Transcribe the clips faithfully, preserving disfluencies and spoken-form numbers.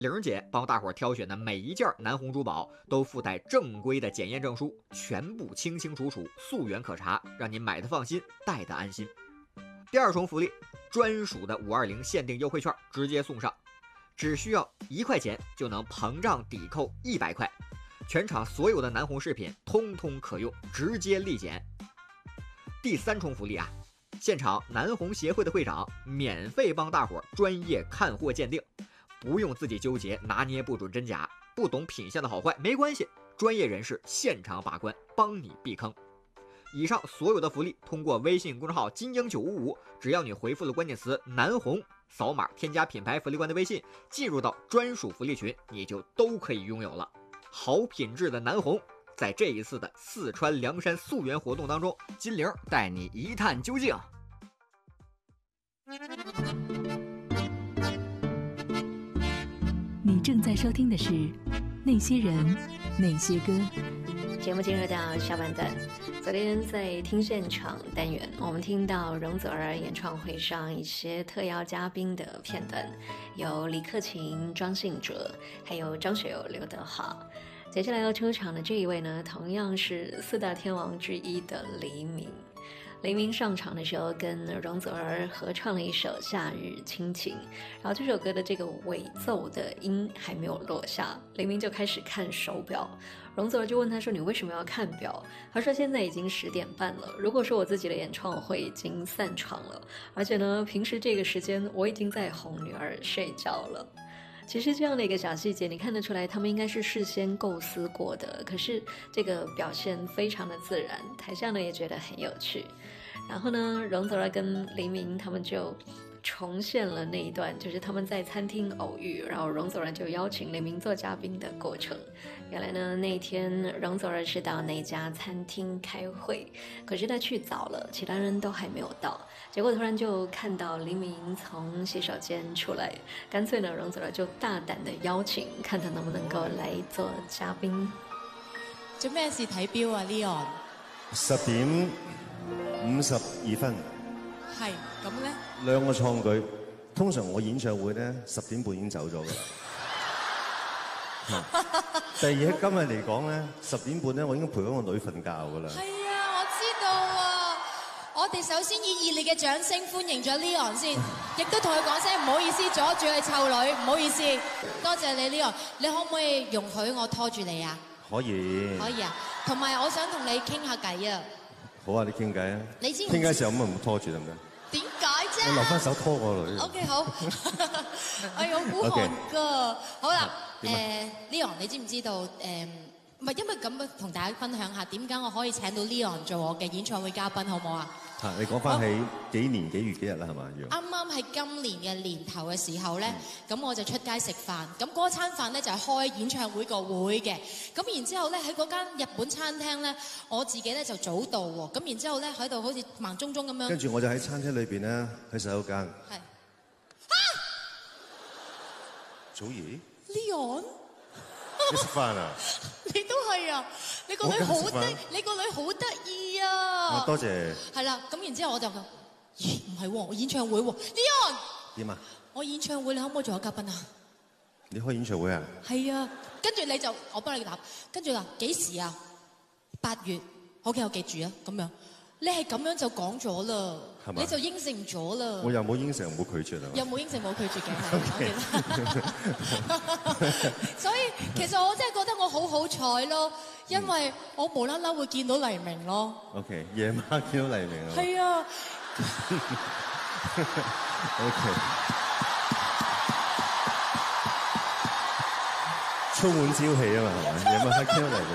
玲姐帮大伙挑选的每一件南红珠宝都附带正规的检验证书，全部清清楚楚，溯源可查，让您买的放心，戴的安心。第二重福利，专属的五二零限定优惠券直接送上，只需要一块钱就能膨胀抵扣一百块，全场所有的南红饰品通通可用，直接立减。第三重福利啊，现场南红协会的会长免费帮大伙专业看货鉴定，不用自己纠结拿捏不准真假，不懂品相的好坏没关系，专业人士现场把关，帮你避坑。以上所有的福利通过微信公众号金鹰九五五，只要你回复了关键词南红，扫码添加品牌福利官的微信，进入到专属福利群，你就都可以拥有了。好品质的南红，在这一次的四川凉山溯源活动当中，金玲带你一探究竟。 你正在收听的是那些人那些歌。 节目进入到下半段，昨天在听现场单元，我们听到容祖儿演唱会上一些特邀嘉宾的片段，有李克勤、庄信哲，还有张学友、刘德华。接下来要出场的这一位呢，同样是四大天王之一的黎明。黎明上场的时候跟容祖儿合唱了一首《夏日亲情》，然后这首歌的这个尾奏的音还没有落下，黎明就开始看手表。容祖儿就问他说，你为什么要看表？他说现在已经十点半了，如果说我自己的演唱会已经散场了，而且呢平时这个时间我已经在哄女儿睡觉了。其实这样的一个小细节你看得出来，他们应该是事先构思过的，可是这个表现非常的自然，台下呢也觉得很有趣。然后呢，容祖儿跟黎明他们就重现了那一段，就是他们在餐厅偶遇，然后容祖儿就邀请黎明做嘉宾的过程。原来呢，那一天容祖儿是到那家餐厅开会，可是他去早了，其他人都还没有到，结果突然就看到黎明从洗手间出来，干脆呢，容祖儿就大胆的邀请，看他能不能够来做嘉宾。 做咩事睇表啊 Leon？ 十點五十二分。 係咁咧？ 兩個創舉，通常我演唱會咧十點半已經走咗㗎啦。第二喺今日嚟講咧，十點半咧我已經陪咗個女瞓覺㗎啦。 係啊，我知道啊。我哋首先以熱烈嘅掌聲歡迎咗 Leon 先，亦都同佢講聲唔好意思，阻住佢湊女，唔好意思。多謝你 Leon， 你可唔可以容許我拖住你啊？ 可以。 可以啊，同埋我想同你傾下偈啊。好啊，你傾偈啊。 你知唔知？ 傾偈時候咁咪唔好拖住得唔得？ 點解啫？ 我留翻手拖個女。 OK 好，哎呀，好孤寒㗎。好啦，誒 Leon， 你知唔知道誒？唔係因為咁同大家分享下點解我可以請到 Leon 做我嘅演唱會嘉賓，好唔好啊？ 嚇！你講翻起幾年幾月幾日啦，係嘛？ 啱啱喺今年嘅年頭嘅時候咧，咁、嗯、我就出街食飯，咁嗰餐飯咧就係開演唱會個會嘅，咁然之後咧喺嗰間日本餐廳咧，我自己咧就早到喎，咁然之後咧喺度好似盲中中咁樣。跟住我就喺餐廳裏邊咧，喺洗手間。係。啊！祖兒 Leon。 你食飯啊？ 你都係啊！你個女好得，你個女好得意啊！ 多謝。係啦，咁然之後我就講，咦唔係喎，我演唱會喎 ，Leon。 點啊？ 我演唱會你可唔可以做我嘉賓啊？ 你開演唱會啊？ 係啊，跟住你就我幫你答，跟住話幾時啊？八月，好嘅，我記住啊，咁樣。你係咁樣就講咗啦，你就應承咗啦。 我又冇應承，冇拒絕啊。 又冇應承冇拒絕嘅，係我記得。所以其實我真係覺得我好好彩咯，因為我無啦啦會見到黎明咯。 OK， 夜晚見到黎明啊。 係啊。 OK。充滿朝氣啊嘛，係咪？夜晚黑見到黎明。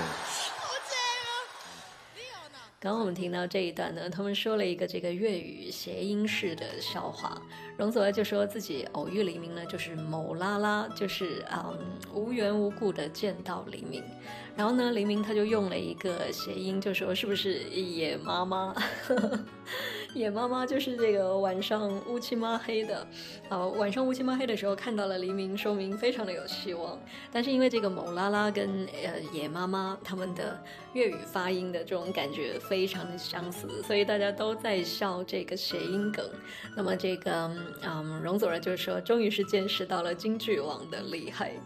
刚刚我们听到这一段呢，他们说了一个这个粤语谐音式的笑话。容祖儿就说自己偶遇黎明呢，就是某拉拉，就是嗯无缘无故的见到黎明。然后呢，黎明他就用了一个谐音，就说是不是野妈妈？ 野妈妈就是这个晚上乌漆抹黑的，呃，晚上乌漆抹黑的时候看到了黎明，说明非常的有希望。但是因为这个某拉拉跟呃野妈妈他们的粤语发音的这种感觉非常的相似，所以大家都在笑这个谐音梗。那么这个嗯，容祖儿就说，终于是见识到了京剧王的厉害。